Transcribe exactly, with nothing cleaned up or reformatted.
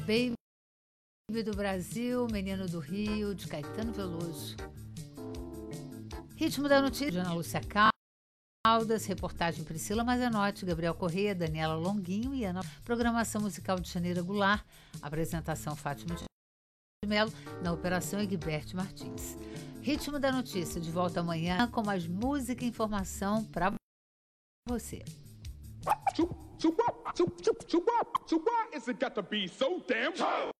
Baby do Brasil, Menino do Rio, de Caetano Veloso. Ritmo da notícia, Ana Lúcia Caldas, reportagem Priscila Mazenotti, Gabriel Corrêa, Daniela Longuinho e Ana. Programação musical de Janeira Goulart, apresentação Fátima de Melo, na operação Egberto Martins. Ritmo da notícia, de volta amanhã com mais música e informação para você. So, so what? So, so, so what? So why is it got to be so damn